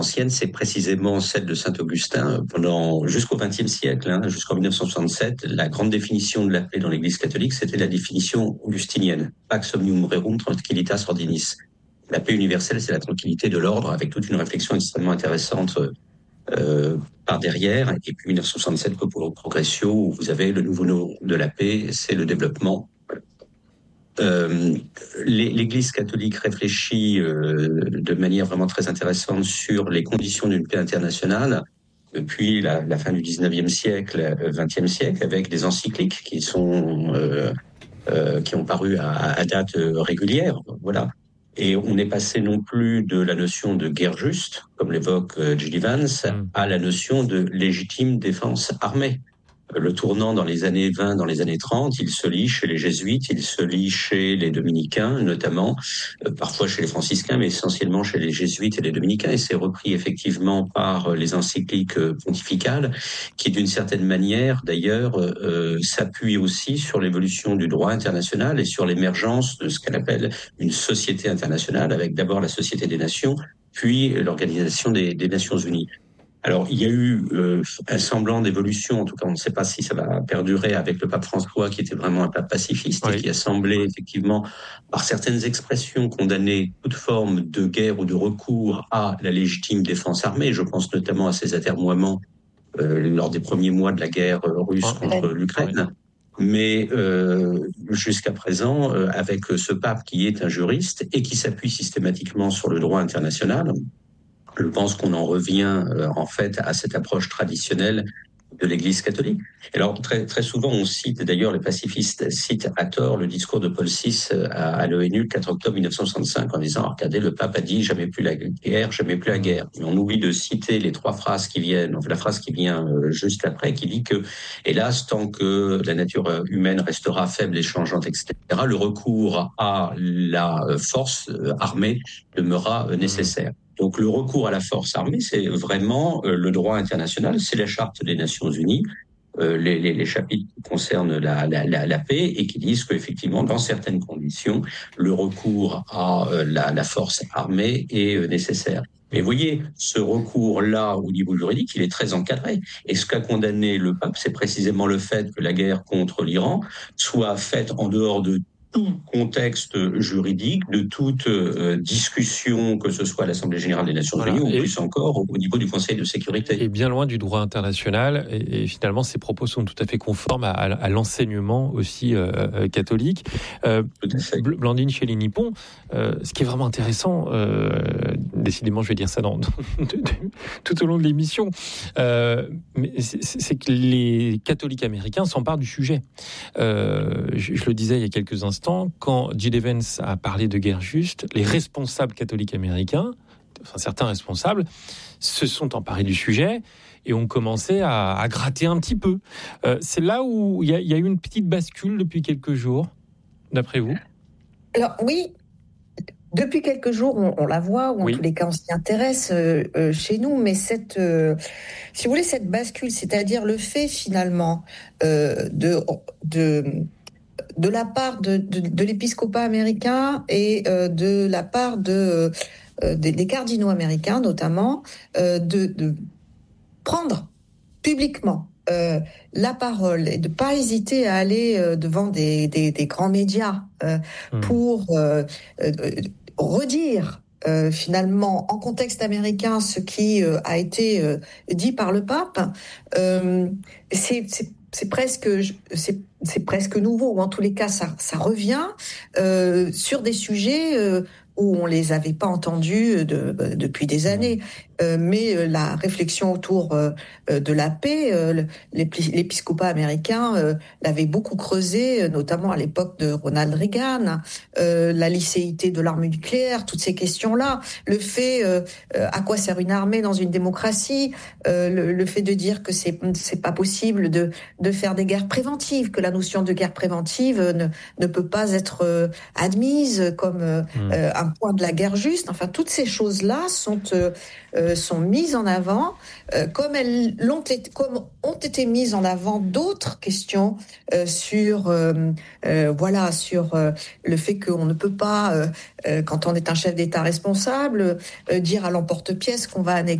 ancienne, c'est précisément celle de Saint-Augustin. Jusqu'au XXe siècle, jusqu'en 1967, la grande définition de la paix dans l'Église catholique, c'était la définition augustinienne. Pax omnium rerum tranquillitas ordinis. La paix universelle, c'est la tranquillité de l'ordre, avec toute une réflexion extrêmement intéressante par derrière. Et puis 1967, Populo Progressio, où vous avez le nouveau nom de la paix, c'est le développement. L'Église catholique réfléchit de manière vraiment très intéressante sur les conditions d'une paix internationale depuis la fin du 19e siècle, 20e siècle, avec des encycliques qui ont paru à date régulière. Voilà. Et on est passé non plus de la notion de guerre juste, comme l'évoque J.D. Vance, à la notion de légitime défense armée. Le tournant dans les années 20, dans les années 30, il se lit chez les jésuites, il se lit chez les dominicains notamment, parfois chez les franciscains, mais essentiellement chez les jésuites et les dominicains, et c'est repris effectivement par les encycliques pontificales, qui d'une certaine manière d'ailleurs s'appuient aussi sur l'évolution du droit international et sur l'émergence de ce qu'elle appelle une société internationale, avec d'abord la Société des Nations, puis l'Organisation des Nations Unies. Alors, il y a eu un semblant d'évolution, en tout cas on ne sait pas si ça va perdurer avec le pape François, qui était vraiment un pape pacifiste et qui a semblé effectivement, par certaines expressions, condamner toute forme de guerre ou de recours à la légitime défense armée. Je pense notamment à ses atermoiements lors des premiers mois de la guerre russe contre l'Ukraine. Mais jusqu'à présent, avec ce pape qui est un juriste et qui s'appuie systématiquement sur le droit international, je pense qu'on en revient en fait à cette approche traditionnelle de l'Église catholique. Et alors très très souvent on cite, d'ailleurs les pacifistes citent à tort le discours de Paul VI à l'ONU le 4 octobre 1965 en disant regardez, le pape a dit jamais plus la guerre, jamais plus la guerre. Mais on oublie de citer les trois phrases qui viennent, enfin la phrase qui vient juste après, qui dit que hélas, tant que la nature humaine restera faible et changeante, etc., le recours à la force armée demeurera nécessaire. Donc le recours à la force armée, c'est vraiment le droit international, c'est la Charte des Nations Unies, les chapitres qui concernent la paix et qui disent qu'effectivement, dans certaines conditions, le recours à la force armée est nécessaire. Mais vous voyez, ce recours-là, au niveau juridique, il est très encadré. Et ce qu'a condamné le pape, c'est précisément le fait que la guerre contre l'Iran soit faite en dehors de tout contexte juridique, de toute discussion, que ce soit à l'Assemblée générale des Nations Unies ou plus encore au niveau du Conseil de sécurité. Et bien loin du droit international, et finalement ces propos sont tout à fait conformes à l'enseignement aussi catholique. Blandine Chély-Nippon, ce qui est vraiment intéressant, décidément je vais dire ça tout au long de l'émission, mais c'est que les catholiques américains s'emparent du sujet. Je le disais il y a quelques instants, quand J.D. Vance a parlé de guerre juste, les responsables catholiques américains, enfin certains responsables, se sont emparés du sujet et ont commencé à gratter un petit peu. C'est là où il y a eu une petite bascule depuis quelques jours, d'après vous ? Alors oui, depuis quelques jours, on la voit, ou en tous les cas on s'y intéresse chez nous, mais si vous voulez, cette bascule, c'est-à-dire le fait finalement de la part de l'épiscopat américain et de la part des cardinaux américains notamment, de prendre publiquement la parole et de ne pas hésiter à aller devant des grands médias pour redire finalement en contexte américain ce qui a été dit par le pape, c'est presque nouveau, ou en tous les cas ça revient sur des sujets où on les avait pas entendus depuis des années. Mais la réflexion autour de la paix, l'épiscopat américain l'avait beaucoup creusé, notamment à l'époque de Ronald Reagan, la licéité de l'arme nucléaire, toutes ces questions-là, le fait à quoi sert une armée dans une démocratie, le fait de dire que c'est pas possible de faire des guerres préventives, que la notion de guerre préventive ne peut pas être admise comme un point de la guerre juste. Enfin, toutes ces choses-là sont mises en avant, comme ont été mises en avant d'autres questions sur le fait qu'on ne peut pas, quand on est un chef d'État responsable, dire à l'emporte-pièce qu'on va annexer